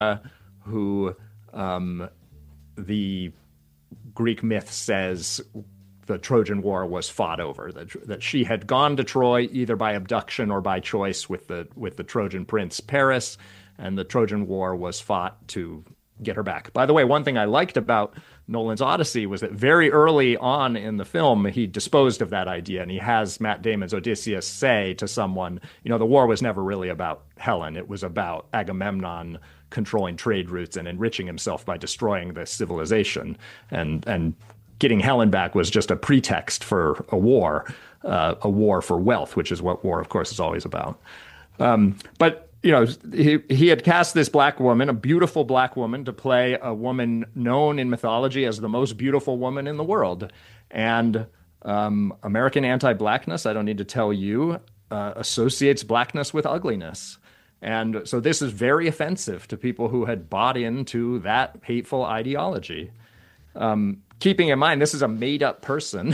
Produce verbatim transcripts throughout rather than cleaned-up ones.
who um, the Greek myth says the Trojan War was fought over, that, that she had gone to Troy either by abduction or by choice with the with the Trojan prince Paris, and the Trojan War was fought to get her back. By the way, one thing I liked about Nolan's Odyssey was that very early on in the film, he disposed of that idea, and he has Matt Damon's Odysseus say to someone, you know, the war was never really about Helen. It was about Agamemnon controlling trade routes and enriching himself by destroying the civilization. And, and getting Helen back was just a pretext for a war, uh, a war for wealth, which is what war, of course, is always about. Um, but you know, he he had cast this black woman, a beautiful black woman, to play a woman known in mythology as the most beautiful woman in the world. And um, American anti-blackness, I don't need to tell you, uh, associates blackness with ugliness. And so this is very offensive to people who had bought into that hateful ideology. Um, keeping in mind, this is a made-up person,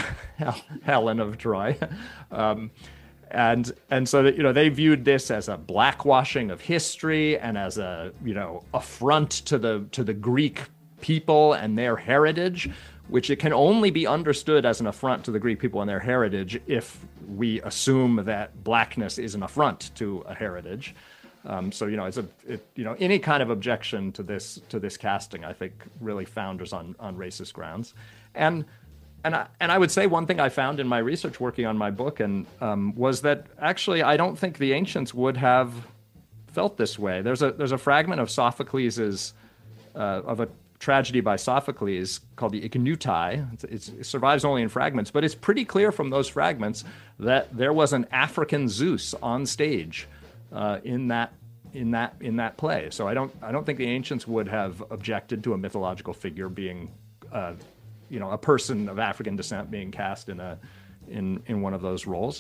Helen of Troy. Um, And and so that, you know, they viewed this as a blackwashing of history and as a, you know, affront to the to the Greek people and their heritage, which it can only be understood as an affront to the Greek people and their heritage if we assume that blackness is an affront to a heritage. Um, so, you know, it's a it, you know, any kind of objection to this to this casting, I think, really founders on on racist grounds. And And I, and I would say one thing I found in my research working on my book and um, was that actually I don't think the ancients would have felt this way. There's a there's a fragment of Sophocles's uh, of a tragedy by Sophocles called the Ichneutae. It's, it's, it survives only in fragments, but it's pretty clear from those fragments that there was an African Zeus on stage uh, in that in that in that play. So I don't I don't think the ancients would have objected to a mythological figure being uh, you know, a person of African descent being cast in a in in one of those roles.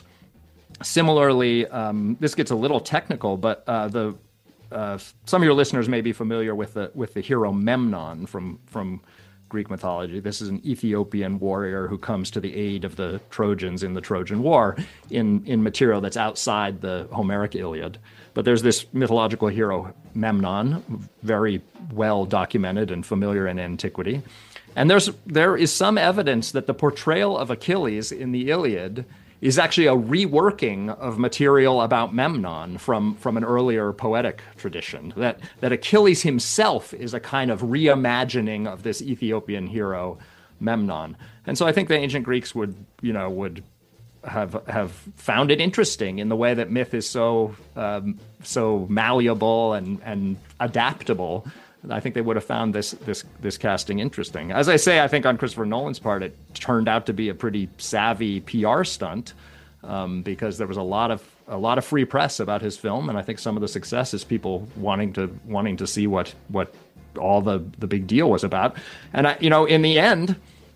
Similarly, um, this gets a little technical, but uh, the uh, some of your listeners may be familiar with the with the hero Memnon from from Greek mythology. This is an Ethiopian warrior who comes to the aid of the Trojans in the Trojan War in in material that's outside the Homeric Iliad. But there's this mythological hero Memnon, very well documented and familiar in antiquity. And there's there is some evidence that the portrayal of Achilles in the Iliad is actually a reworking of material about Memnon from, from an earlier poetic tradition. That that Achilles himself is a kind of reimagining of this Ethiopian hero Memnon. And so I think the ancient Greeks would, you know, would have have found it interesting in the way that myth is so um, so malleable and and adaptable. I think they would have found this this this casting interesting. As I say, I think on Christopher Nolan's part, it turned out to be a pretty savvy P R stunt um, because there was a lot of a lot of free press about his film, and I think some of the success is people wanting to wanting to see what what all the the big deal was about. And I, you know, in the end,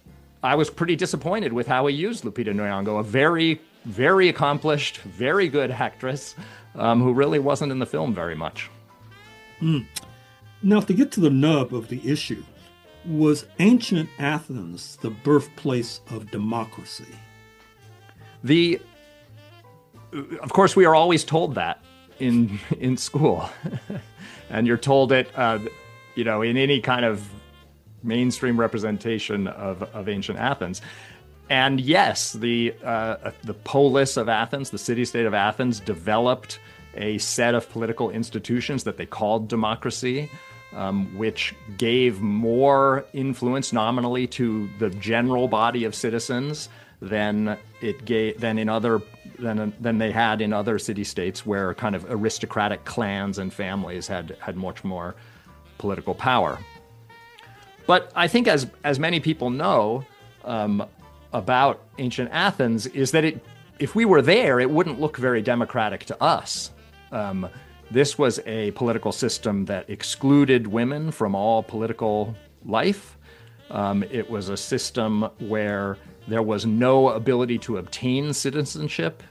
I was pretty disappointed with how he used Lupita Nyong'o, a very very accomplished, very good actress um, who really wasn't in the film very much. Mm. Now, to get to the nub of the issue, was ancient Athens the birthplace of democracy? The, of course, we are always told that in in school, and you're told it, uh, you know, in any kind of mainstream representation of, of ancient Athens. And yes, the uh, the polis of Athens, the city-state of Athens, developed a set of political institutions that they called democracy. Um, which gave more influence nominally to the general body of citizens than it gave than in other than than they had in other city-states where kind of aristocratic clans and families had had much more political power. But I think, as as many people know um, about ancient Athens, is that it if we were there, it wouldn't look very democratic to us. Um, This was a political system that excluded women from all political life. Um, it was a system where there was no ability to obtain citizenship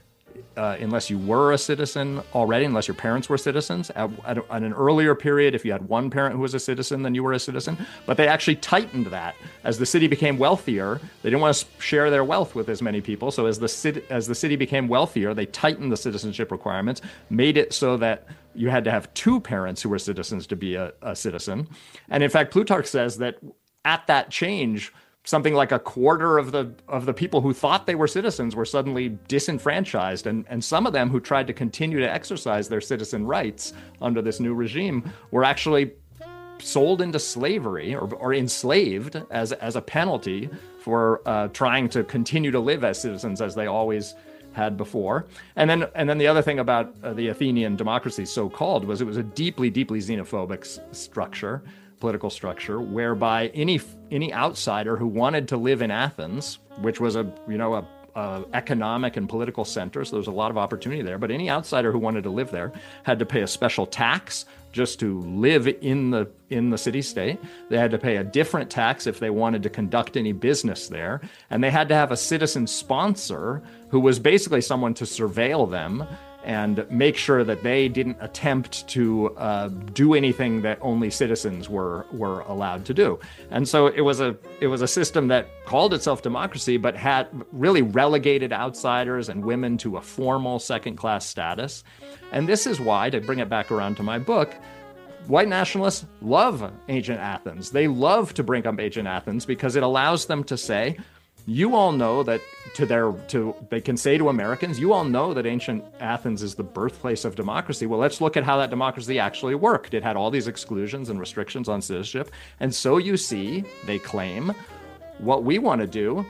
uh, unless you were a citizen already, unless your parents were citizens. At, at, at an earlier period, if you had one parent who was a citizen, then you were a citizen. But they actually tightened that as the city became wealthier. They didn't want to share their wealth with as many people. So as the city, as the city became wealthier, they tightened the citizenship requirements, made it so that you had to have two parents who were citizens to be a, a citizen. And in fact, Plutarch says that at that change, something like a quarter of the of the people who thought they were citizens were suddenly disenfranchised. And, and some of them who tried to continue to exercise their citizen rights under this new regime were actually sold into slavery or, or enslaved as, as a penalty for uh, trying to continue to live as citizens as they always had before. And then and then the other thing about uh, the Athenian democracy, so-called, was it was a deeply, deeply xenophobic s- structure, political structure, whereby any any outsider who wanted to live in Athens, which was a you know a, a economic and political center, so there was a lot of opportunity there, but any outsider who wanted to live there had to pay a special tax just to live in the in the city-state. They had to pay a different tax if they wanted to conduct any business there, and they had to have a citizen sponsor who was basically someone to surveil them and make sure that they didn't attempt to uh, do anything that only citizens were were allowed to do. And so it was a it was a system that called itself democracy, but had really relegated outsiders and women to a formal second-class status. And this is why, to bring it back around to my book, white nationalists love ancient Athens. They love to bring up ancient Athens because it allows them to say, you all know that to their to they can say to Americans, you all know that ancient Athens is the birthplace of democracy. Well, let's look at how that democracy actually worked. It had all these exclusions and restrictions on citizenship. And so you see, they claim, what we want to do,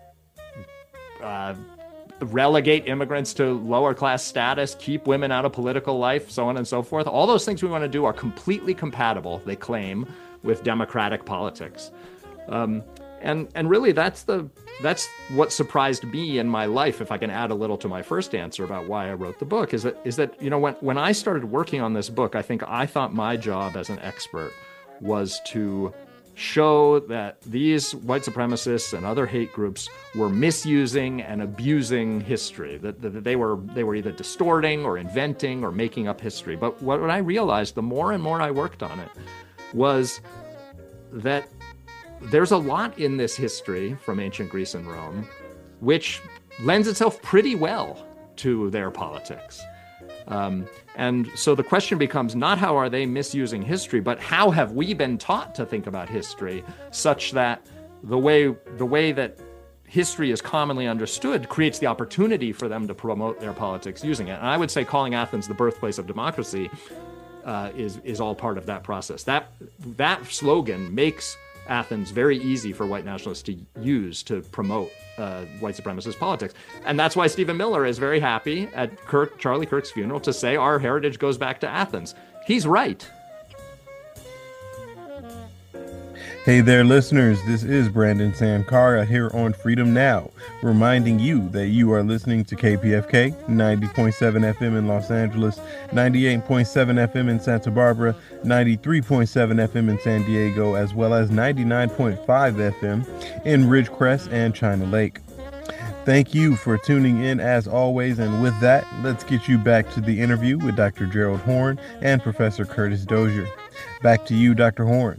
uh, relegate immigrants to lower class status, keep women out of political life, so on and so forth. All those things we want to do are completely compatible, they claim, with democratic politics. Um, And and really, that's the that's what surprised me in my life. If I can add a little to my first answer about why I wrote the book, is that is that you know when when I started working on this book, I think I thought my job as an expert was to show that these white supremacists and other hate groups were misusing and abusing history. That, that they were they were either distorting or inventing or making up history. But what, what I realized, the more and more I worked on it, was that there's a lot in this history from ancient Greece and Rome which lends itself pretty well to their politics. Um, and so the question becomes not how are they misusing history, but how have we been taught to think about history such that the way the way that history is commonly understood creates the opportunity for them to promote their politics using it. And I would say calling Athens the birthplace of democracy uh, is is all part of that process. That that slogan makes Athens very easy for white nationalists to use to promote uh, white supremacist politics. And that's why Stephen Miller is very happy at Kirk, Charlie Kirk's funeral to say our heritage goes back to Athens. He's right. Hey there, listeners. This is Brandon Sankara here on Freedom Now, reminding you that you are listening to K P F K, ninety point seven F M in Los Angeles, ninety-eight point seven F M in Santa Barbara, ninety-three point seven F M in San Diego, as well as ninety-nine point five F M in Ridgecrest and China Lake. Thank you for tuning in as always, and with that, let's get you back to the interview with Doctor Gerald Horne and Professor Curtis Dozier. Back to you, Doctor Horne.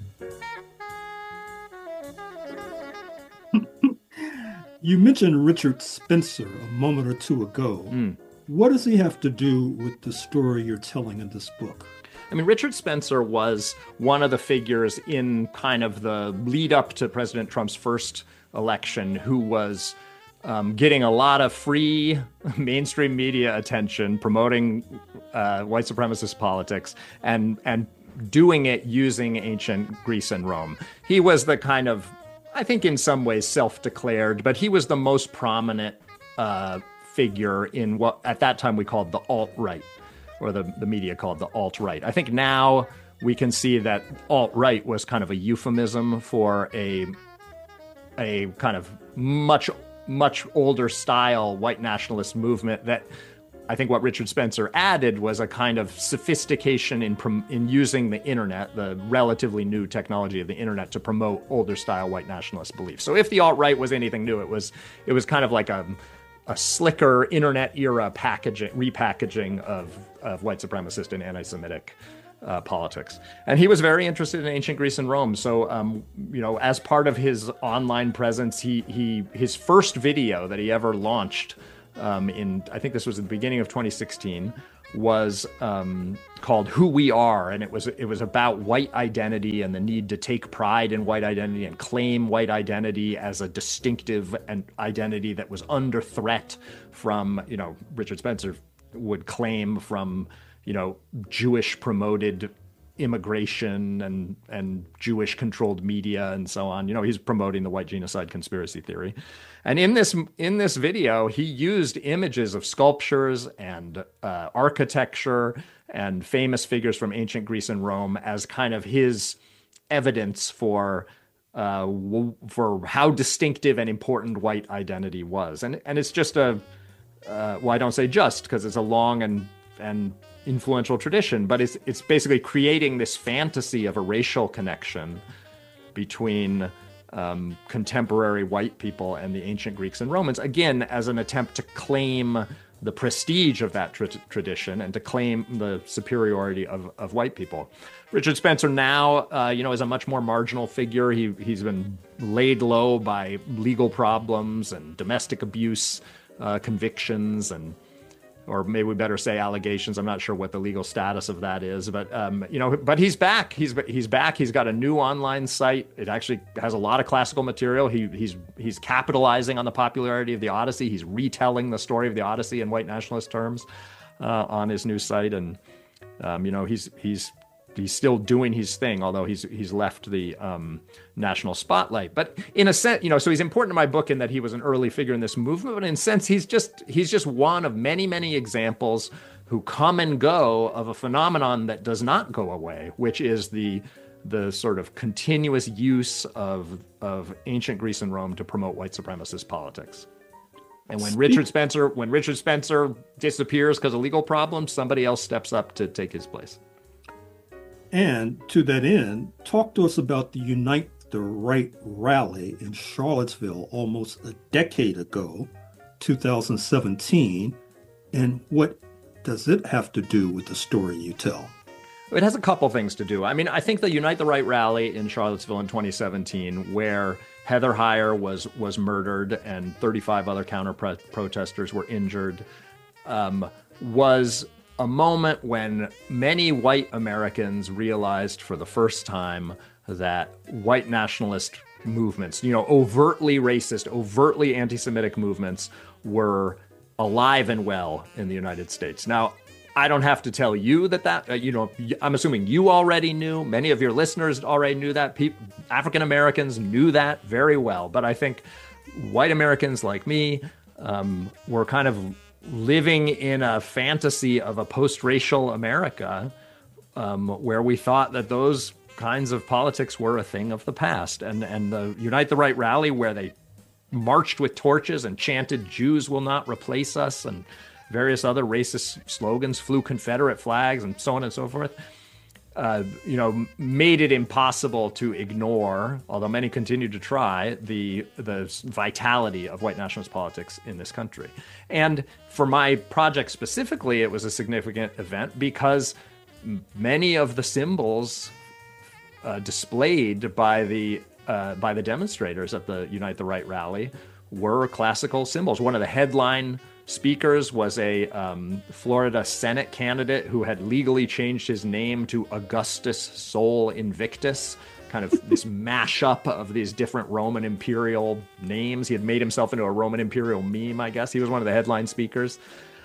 You mentioned Richard Spencer a moment or two ago. Mm. What does he have to do with the story you're telling in this book? I mean, Richard Spencer was one of the figures in kind of the lead up to President Trump's first election who was um, getting a lot of free mainstream media attention, promoting uh, white supremacist politics and, and doing it using ancient Greece and Rome. He was the kind of, I think in some ways self-declared, but he was the most prominent uh, figure in what at that time we called the alt-right, or the, the media called the alt-right. I think now we can see that alt-right was kind of a euphemism for a a kind of much, much older style white nationalist movement that I think what Richard Spencer added was a kind of sophistication in prom- in using the internet, the relatively new technology of the internet, to promote older style white nationalist beliefs. So if the alt-right was anything new, it was it was kind of like a a slicker internet era packaging, repackaging of, of white supremacist and anti-Semitic uh, politics. And he was very interested in ancient Greece and Rome. So, um, you know, as part of his online presence, he he his first video that he ever launched um, in, I think this was at the beginning of twenty sixteen, was um, called Who We Are. And it was it was about white identity and the need to take pride in white identity and claim white identity as a distinctive and identity that was under threat from, you know, Richard Spencer would claim from, you know, Jewish promoted immigration and and Jewish controlled media and so on. You know, he's promoting the white genocide conspiracy theory. And in this in this video, he used images of sculptures and uh, architecture and famous figures from ancient Greece and Rome as kind of his evidence for uh, for how distinctive and important white identity was. And and it's just a uh, well, I don't say just because it's a long and and influential tradition, but it's it's basically creating this fantasy of a racial connection between um, contemporary white people and the ancient Greeks and Romans, again, as an attempt to claim the prestige of that tra- tradition and to claim the superiority of, of white people. Richard Spencer now, uh, you know, is a much more marginal figure. He, he's been laid low by legal problems and domestic abuse uh, convictions and or maybe we better say allegations. I'm not sure what the legal status of that is, but um, you know, but he's back. He's he's back. He's got a new online site. It actually has a lot of classical material. He he's he's capitalizing on the popularity of the Odyssey. He's retelling the story of the Odyssey in white nationalist terms uh, on his new site, and um, you know, he's he's he's still doing his thing, although he's he's left the um, national spotlight. But in a sense, you know, so he's important to my book in that he was an early figure in this movement. But in a sense, he's just he's just one of many many examples who come and go of a phenomenon that does not go away, which is the the sort of continuous use of of ancient Greece and Rome to promote white supremacist politics. And when Richard Spencer when Richard Spencer disappears because of legal problems, somebody else steps up to take his place. And to that end, talk to us about the Unite the Right rally in Charlottesville almost a decade ago, two thousand seventeen, and what does it have to do with the story you tell? It has a couple things to do. I mean, I think the Unite the Right rally in Charlottesville in twenty seventeen, where Heather Heyer was was murdered and thirty-five other counter-protesters were injured, um, was a moment when many white Americans realized for the first time that white nationalist movements, you know, overtly racist, overtly anti-Semitic movements were alive and well in the United States. Now, I don't have to tell you that that, uh, you know, I'm assuming you already knew. Many of your listeners already knew that. Pe- African Americans knew that very well. But I think white Americans like me um, were kind of living in a fantasy of a post-racial America um, where we thought that those kinds of politics were a thing of the past. And, and the Unite the Right rally, where they marched with torches and chanted, "Jews will not replace us," and various other racist slogans, flew Confederate flags, and so on and so forth, uh, you know, made it impossible to ignore, although many continued to try, the the vitality of white nationalist politics in this country. And for my project specifically, it was a significant event because many of the symbols uh, displayed by the uh, by the demonstrators at the Unite the Right rally were classical symbols. One of the headline speakers was a um, Florida Senate candidate who had legally changed his name to Augustus Sol Invictus, kind of this mashup of these different Roman imperial names. He had made himself into a Roman imperial meme, I guess. He was one of the headline speakers.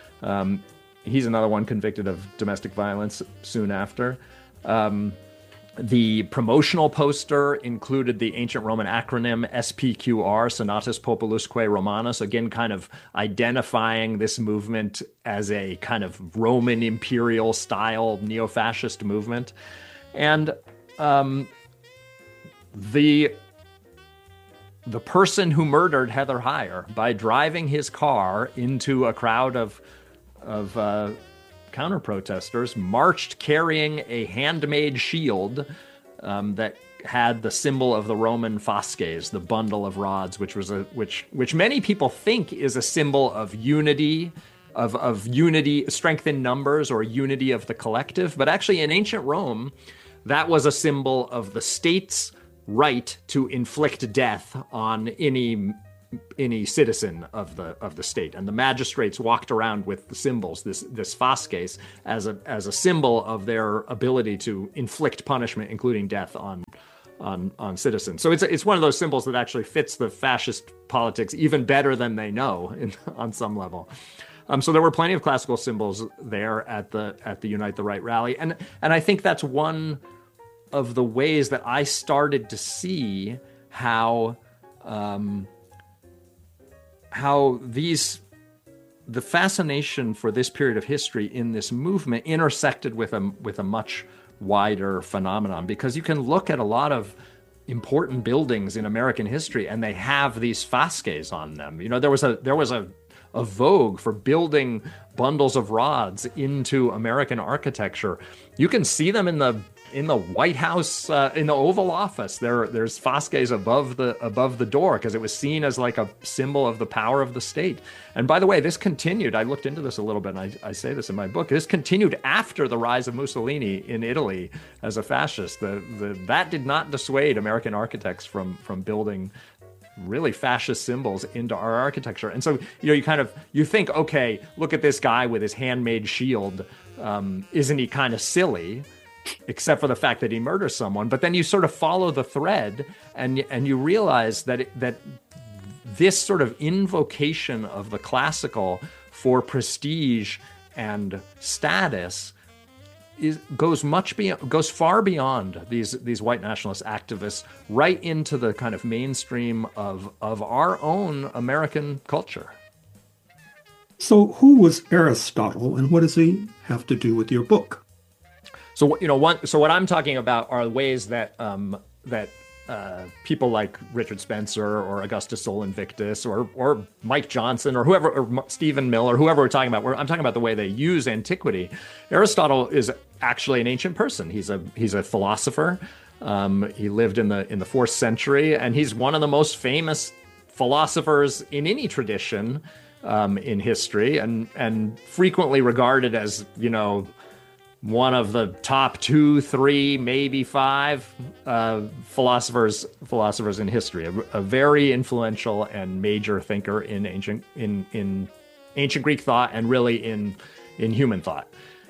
Um, he's another one convicted of domestic violence soon after. Um, The promotional poster included the ancient Roman acronym S P Q R, Senatus Populusque Romanus, again, kind of identifying this movement as a kind of Roman imperial style neo-fascist movement. And um, the the person who murdered Heather Heyer by driving his car into a crowd of of uh, counter-protesters marched carrying a handmade shield um, that had the symbol of the Roman fasces, the bundle of rods, which was a which which many people think is a symbol of unity, of of unity, strength in numbers, or unity of the collective. But actually, in ancient Rome, that was a symbol of the state's right to inflict death on any any citizen of the of the state, and the magistrates walked around with the symbols, this this fasces, as a as a symbol of their ability to inflict punishment, including death, on on on citizens. So it's it's one of those symbols that actually fits the fascist politics even better than they know in, on some level. Um, so there were plenty of classical symbols there at the at the Unite the Right rally, and and I think that's one of the ways that I started to see how. Um, how these, the fascination for this period of history in this movement intersected with a, with a much wider phenomenon, because you can look at a lot of important buildings in American history and they have these fasces on them. You know, there was a, there was a, a vogue for building bundles of rods into American architecture. You can see them in the in the White House, uh, in the Oval Office. There, there's fasces above the above the door because it was seen as like a symbol of the power of the state. And by the way, this continued. I looked into this a little bit, and I, I say this in my book. This continued after the rise of Mussolini in Italy as a fascist. The, the that did not dissuade American architects from from building really fascist symbols into our architecture. And so, you know, you kind of, you think, okay, look at this guy with his handmade shield. Um, isn't he kind of silly? Except for the fact that he murders someone. But then you sort of follow the thread and and you realize that it, that this sort of invocation of the classical for prestige and status is goes much beyond, goes far beyond these these white nationalist activists, right into the kind of mainstream of of our own American culture. So who was Aristotle, and what does he have to do with your book? So, you know, one, so what I'm talking about are ways that um, that uh, people like Richard Spencer or Augustus Sol Invictus or or Mike Johnson or whoever, or Stephen Mill or whoever we're talking about, I'm talking about the way they use antiquity. Aristotle is actually an ancient person. He's a he's a philosopher. Um, he lived in the in the fourth century, and he's one of the most famous philosophers in any tradition um, in history, and and frequently regarded as, you know, one of the top two, three, maybe five uh, philosophers philosophers in history. A, a very influential and major thinker in ancient in in ancient Greek thought and really in in human thought.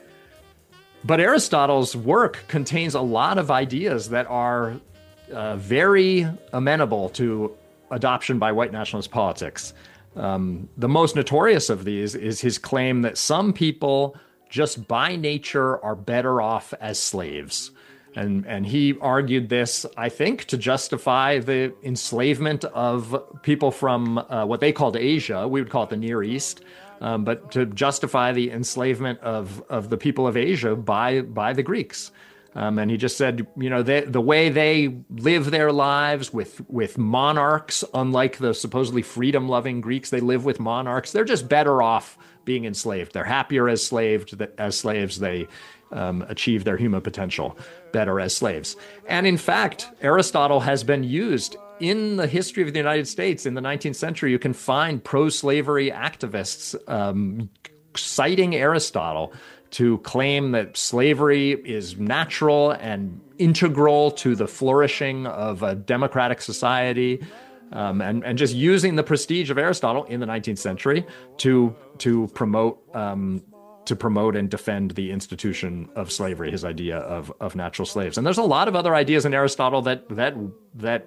But Aristotle's work contains a lot of ideas that are uh, very amenable to adoption by white nationalist politics. Um, the most notorious of these is his claim that some people just by nature are better off as slaves. And and he argued this, I think, to justify the enslavement of people from uh, what they called Asia. We would call it the Near East, um, but to justify the enslavement of, of the people of Asia by by the Greeks. Um, and he just said, you know, they, the way they live their lives with with monarchs, unlike the supposedly freedom-loving Greeks, they live with monarchs. They're just better off being enslaved. They're happier as slaved as slaves. They um, achieve their human potential better as slaves. And in fact, Aristotle has been used in the history of the United States. In the nineteenth century, you can find pro-slavery activists um, citing Aristotle to claim that slavery is natural and integral to the flourishing of a democratic society, um, and, and just using the prestige of Aristotle in the nineteenth century to to promote um, to promote and defend the institution of slavery, his idea of of natural slaves. And there's a lot of other ideas in Aristotle that that that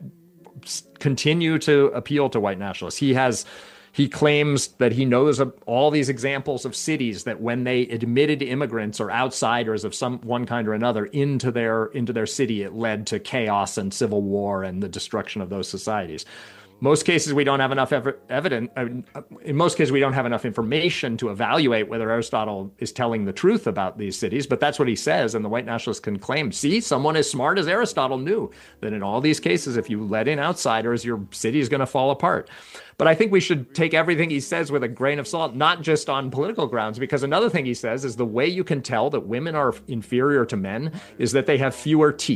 continue to appeal to white nationalists. He has. He claims that he knows of all these examples of cities that when they admitted immigrants or outsiders of some one kind or another into their into their city, it led to chaos and civil war and the destruction of those societies. Most cases, we don't have enough ev- evidence. I mean, in most cases, we don't have enough information to evaluate whether Aristotle is telling the truth about these cities. But that's what he says, and the white nationalists can claim, see, someone as smart as Aristotle knew that in all these cases, if you let in outsiders, your city is going to fall apart. But I think we should take everything he says with a grain of salt, not just on political grounds, because another thing he says is the way you can tell that women are inferior to men is that they have fewer teeth.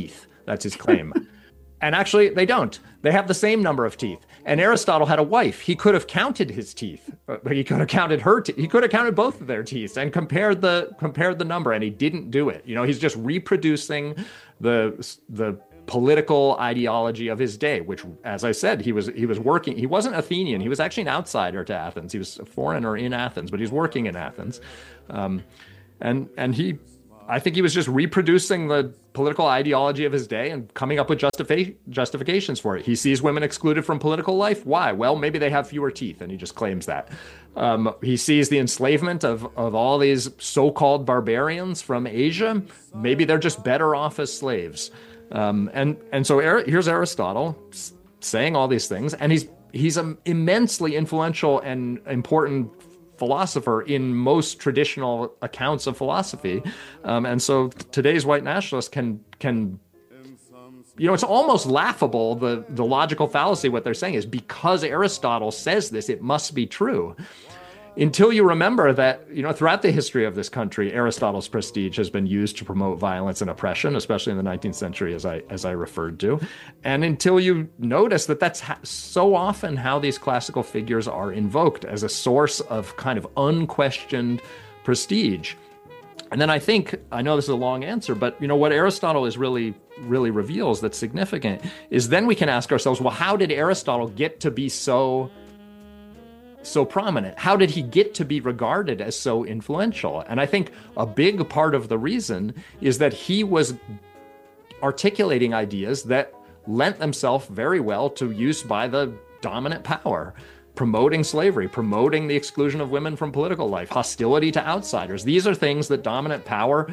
That's his claim. And actually, they don't. They have the same number of teeth. And Aristotle had a wife. He could have counted his teeth. He could have counted her teeth. He could have counted both of their teeth and compared the compared the number, and he didn't do it. You know, he's just reproducing the the political ideology of his day, which, as I said, he was he was working. He wasn't Athenian. He was actually an outsider to Athens. He was a foreigner in Athens, but he's working in Athens, um, and and he. I think he was just reproducing the political ideology of his day and coming up with justifi- justifications for it. He sees women excluded from political life. Why? Well, maybe they have fewer teeth, and he just claims that. Um, he sees the enslavement of, of all these so-called barbarians from Asia. Maybe they're just better off as slaves. Um, and and so here's Aristotle saying all these things, and he's he's an immensely influential and important philosopher in most traditional accounts of philosophy. Um, and so today's white nationalists can, can, you know, it's almost laughable. The, the logical fallacy, what they're saying is because Aristotle says this, it must be true. Until you remember that, you know, throughout the history of this country, Aristotle's prestige has been used to promote violence and oppression, especially in the nineteenth century, as I as I referred to. And until you notice that that's ha- so often how these classical figures are invoked as a source of kind of unquestioned prestige. And then I think, I know this is a long answer, but, you know, what Aristotle is really, really reveals that's significant is then we can ask ourselves, well, how did Aristotle get to be so so prominent? How did he get to be regarded as so influential? And I think a big part of the reason is that he was articulating ideas that lent themselves very well to use by the dominant power, promoting slavery, promoting the exclusion of women from political life, hostility to outsiders. These are things that dominant power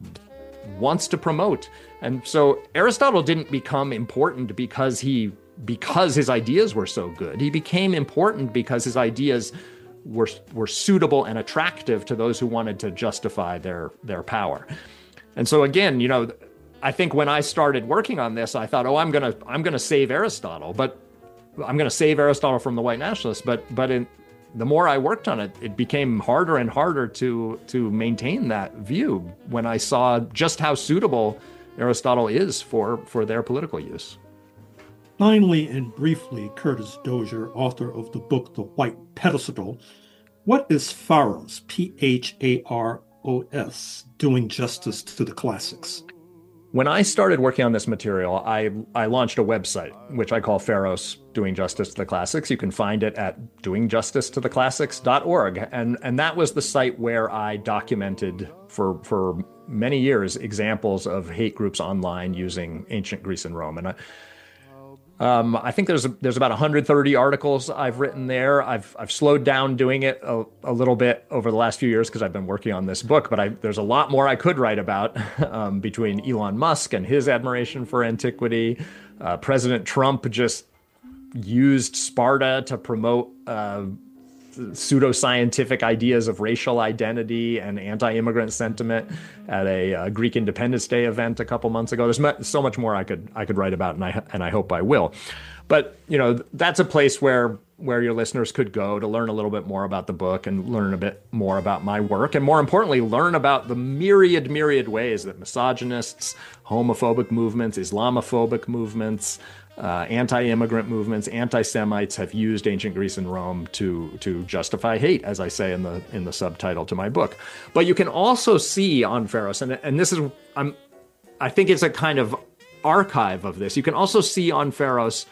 wants to promote. And so Aristotle didn't become important because he because his ideas were so good. He became important because his ideas were were suitable and attractive to those who wanted to justify their their power. And so again, you know, I think when I started working on this, I thought, oh, I'm gonna I'm gonna save Aristotle, but I'm gonna save Aristotle from the white nationalists. But but in the more I worked on it, it became harder and harder to to maintain that view when I saw just how suitable Aristotle is for for their political use. Finally and briefly, Curtis Dozier, author of the book The White Pedestal, what is Pharos, P H A R O S, doing justice to the classics? When I started working on this material, I, I launched a website, which I call Pharos, Doing Justice to the Classics. You can find it at doing justice to the classics dot org. And, and that was the site where I documented for, for many years examples of hate groups online using ancient Greece and Rome. And I, Um, I think there's a, there's about one hundred thirty articles I've written there. I've I've slowed down doing it a, a little bit over the last few years because I've been working on this book. But I, there's a lot more I could write about um, between Elon Musk and his admiration for antiquity. Uh, President Trump just used Sparta to promote uh, pseudoscientific ideas of racial identity and anti-immigrant sentiment at a uh, Greek Independence Day event a couple months ago. There's mu- so much more I could I could write about, and I and I hope I will. But you know, that's a place where where your listeners could go to learn a little bit more about the book and learn a bit more about my work, and more importantly, learn about the myriad myriad ways that misogynists, homophobic movements, Islamophobic movements, Uh, anti-immigrant movements, anti-Semites have used ancient Greece and Rome to to justify hate, as I say in the in the subtitle to my book. But you can also see on Pharos, and and this is I'm I think it's a kind of archive of this. You can also see on Pharos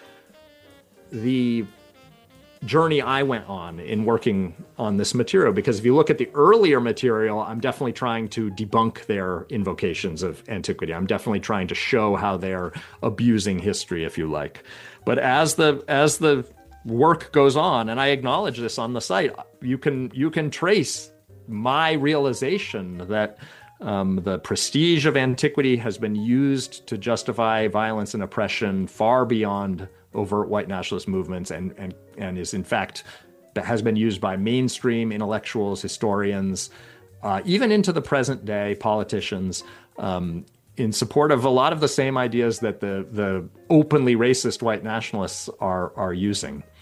the journey I went on in working on this material, because if you look at the earlier material, I'm definitely trying to debunk their invocations of antiquity. I'm definitely trying to show how they're abusing history, if you like. But as the as the work goes on, and I acknowledge this on the site, you can you can trace my realization that um, the prestige of antiquity has been used to justify violence and oppression far beyond overt white nationalist movements, and and and is in fact that has been used by mainstream intellectuals, historians, uh, even into the present day politicians, um, in support of a lot of the same ideas that the the openly racist white nationalists are are using.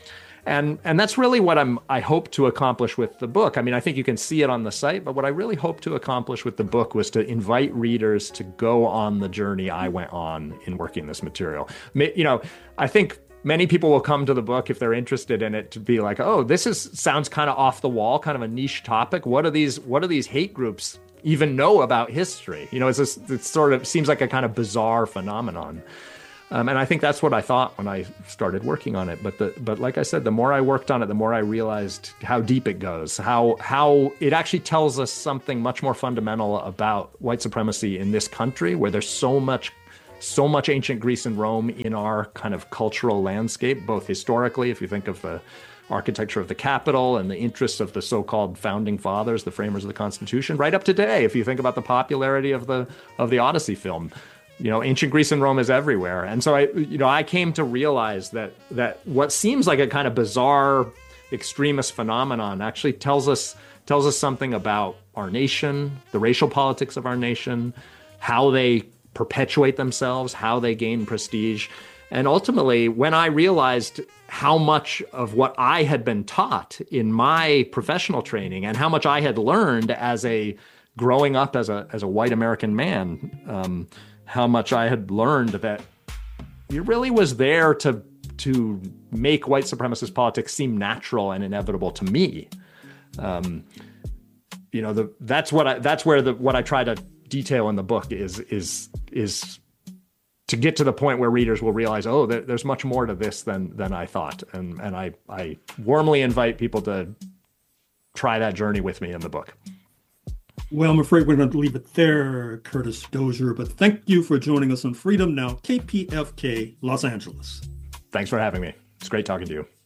And and that's really what I'm I hope to accomplish with the book. I mean, I think you can see it on the site, but what I really hope to accomplish with the book was to invite readers to go on the journey I went on in working this material. You know, I think many people will come to the book if they're interested in it to be like, oh, this is sounds kind of off the wall, kind of a niche topic. What are these what are these hate groups even know about history? You know, it's this, it sort of seems like a kind of bizarre phenomenon. Um, and I think that's what I thought when I started working on it. But the but like I said, the more I worked on it, the more I realized how deep it goes, how how it actually tells us something much more fundamental about white supremacy in this country, where there's so much so much ancient Greece and Rome in our kind of cultural landscape, both historically, if you think of the architecture of the Capitol and the interests of the so-called founding fathers, the framers of the Constitution, right up to today, if you think about the popularity of the of the Odyssey film. You know, ancient Greece and Rome is everywhere. And so I, you know, I came to realize that that what seems like a kind of bizarre extremist phenomenon actually tells us tells us something about our nation, the racial politics of our nation, how they perpetuate themselves, how they gain prestige. And ultimately, when I realized how much of what I had been taught in my professional training and how much I had learned as a growing up as a as a white American man, um, how much I had learned that it really was there to to make white supremacist politics seem natural and inevitable to me. Um, you know, the, that's what I that's where the what I try to detail in the book is is is to get to the point where readers will realize, oh, there, there's much more to this than than I thought, and and I I warmly invite people to try that journey with me in the book. Well, I'm afraid we're going to leave it there, Curtis Dozier, but thank you for joining us on Freedom Now, K P F K, Los Angeles. Thanks for having me. It's great talking to you.